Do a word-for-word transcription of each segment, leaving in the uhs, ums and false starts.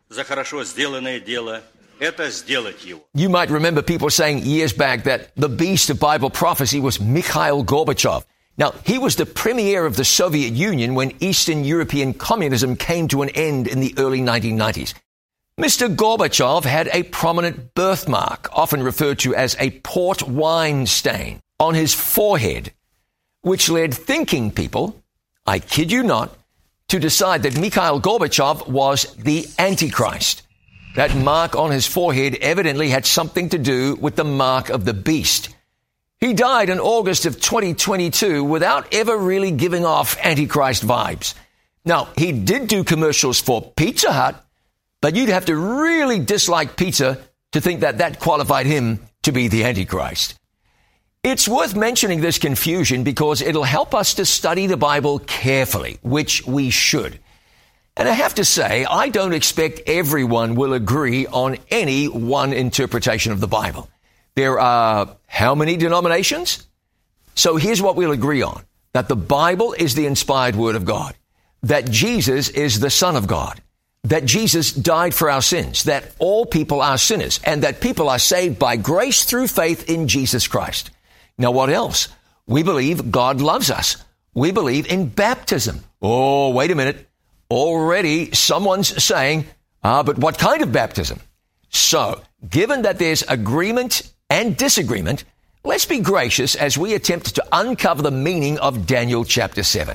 за хорошо сделанное дело – это сделать его. You might remember people saying years back that the beast of Bible prophecy was Mikhail Gorbachev. Now, he was the premier of the Soviet Union when Eastern European communism came to an end in the early nineteen nineties. Mister Gorbachev had a prominent birthmark, often referred to as a port wine stain, on his forehead, which led thinking people, I kid you not, to decide that Mikhail Gorbachev was the Antichrist. That mark on his forehead evidently had something to do with the mark of the beast. He died in August of twenty twenty-two without ever really giving off Antichrist vibes. Now, he did do commercials for Pizza Hut, but you'd have to really dislike pizza to think that that qualified him to be the Antichrist. It's worth mentioning this confusion because it'll help us to study the Bible carefully, which we should. And I have to say, I don't expect everyone will agree on any one interpretation of the Bible. There are how many denominations? So here's what we'll agree on, that the Bible is the inspired word of God, that Jesus is the Son of God, that Jesus died for our sins, that all people are sinners, and that people are saved by grace through faith in Jesus Christ. Now, what else? We believe God loves us. We believe in baptism. Oh, wait a minute. Already someone's saying, ah, but what kind of baptism? So, given that there's agreement and disagreement, let's be gracious as we attempt to uncover the meaning of Daniel chapter seven.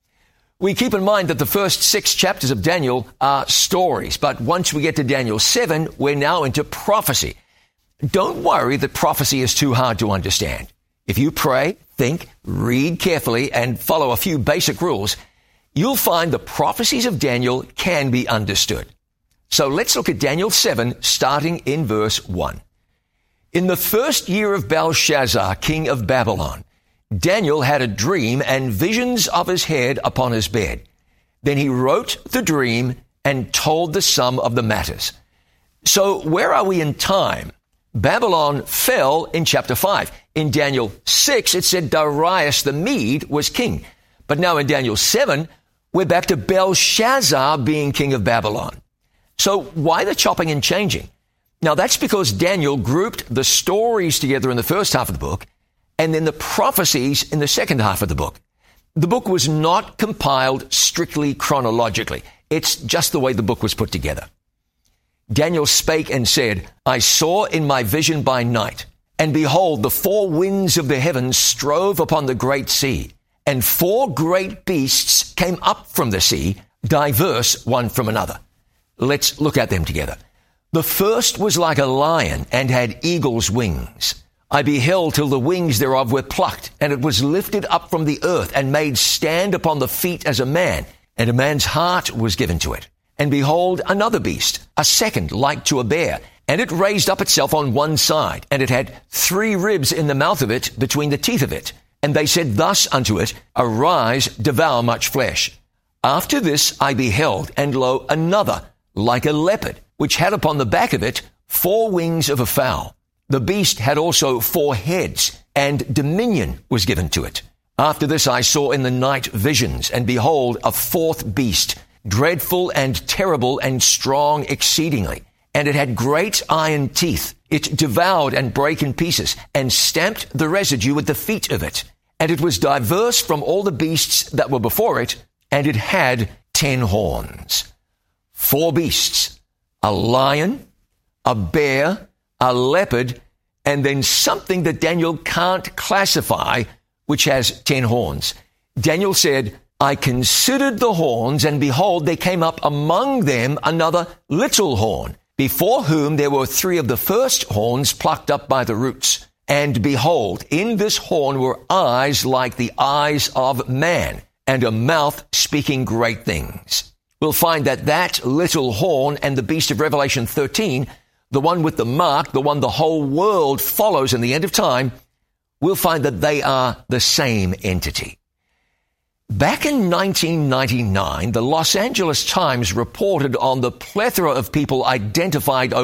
We keep in mind that the first six chapters of Daniel are stories, but once we get to Daniel seven, we're now into prophecy. Don't worry that prophecy is too hard to understand. If you pray, think, read carefully, and follow a few basic rules, you'll find the prophecies of Daniel can be understood. So let's look at Daniel seven, starting in verse one. In the first year of Belshazzar, king of Babylon, Daniel had a dream and visions of his head upon his bed. Then he wrote the dream and told the sum of the matters. So where are we in time? Babylon fell in chapter five. In Daniel six, it said Darius the Mede was king. But now in Daniel seven, we're back to Belshazzar being king of Babylon. So why the chopping and changing? Now that's because Daniel grouped the stories together in the first half of the book and then the prophecies in the second half of the book. The book was not compiled strictly chronologically. It's just the way the book was put together. Daniel spake and said, I saw in my vision by night, and behold, the four winds of the heavens strove upon the great sea, and four great beasts came up from the sea, diverse one from another. Let's look at them together. The first was like a lion and had eagle's wings. I beheld till the wings thereof were plucked, and it was lifted up from the earth and made stand upon the feet as a man, and a man's heart was given to it. And behold, another beast, a second like to a bear, and it raised up itself on one side, and it had three ribs in the mouth of it between the teeth of it. And they said thus unto it, Arise, devour much flesh. After this I beheld, and lo, another, like a leopard, which had upon the back of it four wings of a fowl. The beast had also four heads, and dominion was given to it. After this I saw in the night visions, and behold, a fourth beast, dreadful and terrible and strong exceedingly. And it had great iron teeth. It devoured and brake in pieces, and stamped the residue with the feet of it. And it was diverse from all the beasts that were before it, and it had ten horns. Four beasts, a lion, a bear, a leopard, and then something that Daniel can't classify, which has ten horns. Daniel said, I considered the horns, and behold, there came up among them another little horn, before whom there were three of the first horns plucked up by the roots. And behold, in this horn were eyes like the eyes of man, and a mouth speaking great things. We'll find that that little horn and the beast of Revelation thirteen, the one with the mark, the one the whole world follows in the end of time, we'll find that they are the same entity. Back in nineteen ninety-nine, the Los Angeles Times reported on the plethora of people identified over